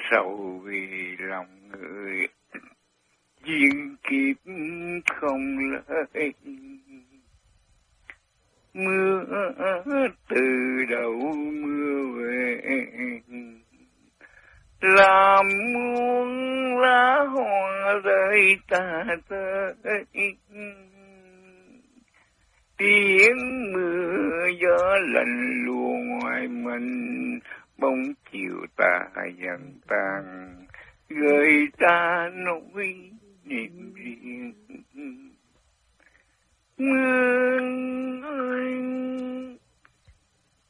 sầu vì lòng người, duyên kiếp không lời. Mưa từ đầu mưa về, làm muôn lá hoa rơi ta tới. Tiếng mưa gió lạnh lùa ngoài mình, bóng chiều ta dần tan, gợi ta nỗi niềm riêng. Mưa ơi,